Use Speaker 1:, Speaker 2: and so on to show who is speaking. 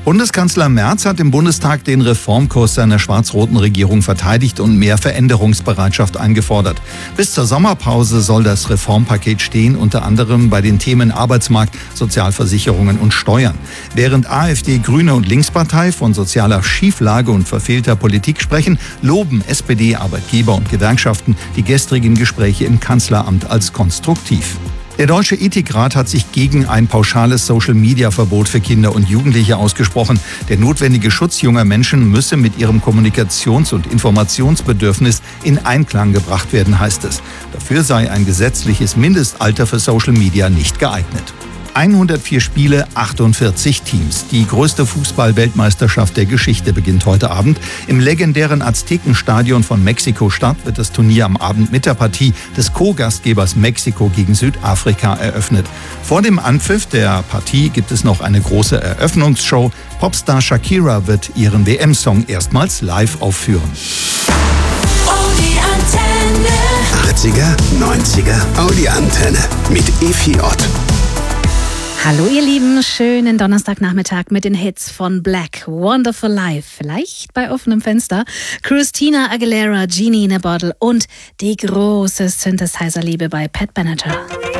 Speaker 1: Bundeskanzler Merz hat im Bundestag den Reformkurs seiner schwarz-roten Regierung verteidigt und mehr Veränderungsbereitschaft eingefordert. Bis zur Sommerpause soll das Reformpaket stehen, unter anderem bei den Themen Arbeitsmarkt, Sozialversicherungen und Steuern. Während AfD, Grüne und Linkspartei von sozialer Schieflage und verfehlter Politik sprechen, loben SPD, Arbeitgeber und Gewerkschaften die gestrigen Gespräche im Kanzleramt als konstruktiv. Der Deutsche Ethikrat hat sich gegen ein pauschales Social-Media-Verbot für Kinder und Jugendliche ausgesprochen. Der notwendige Schutz junger Menschen müsse mit ihrem Kommunikations- und Informationsbedürfnis in Einklang gebracht werden, heißt es. Dafür sei ein gesetzliches Mindestalter für Social-Media nicht geeignet. 104 Spiele, 48 Teams. Die größte Fußball-Weltmeisterschaft der Geschichte beginnt heute Abend. Im legendären Aztekenstadion von Mexiko-Stadt wird das Turnier am Abend mit der Partie des Co-Gastgebers Mexiko gegen Südafrika eröffnet. Vor dem Anpfiff der Partie gibt es noch eine große Eröffnungsshow. Popstar Shakira wird ihren WM-Song erstmals live aufführen.
Speaker 2: Die Antenne.
Speaker 3: 80er, 90er, Audi-Antenne mit Effi Ott.
Speaker 4: Hallo ihr Lieben, schönen Donnerstagnachmittag mit den Hits von Black, Wonderful Life, vielleicht bei offenem Fenster, Christina Aguilera, Genie in a Bottle und die große Synthesizer-Liebe bei Pat Benatar.